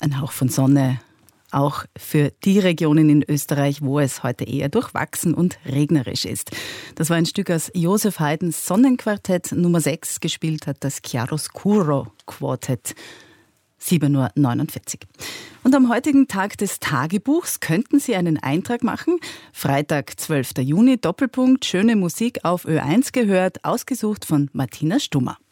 Ein Hauch von Sonne, auch für die Regionen in Österreich, wo es heute eher durchwachsen und regnerisch ist. Das war ein Stück aus Josef Haydns Sonnenquartett. Nummer 6 gespielt hat das Chiaroscuro Quartett. 7:49 Uhr. Und am heutigen Tag des Tagebuchs könnten Sie einen Eintrag machen. Freitag, 12. Juni, Doppelpunkt, schöne Musik auf Ö1 gehört, ausgesucht von Martina Stummer.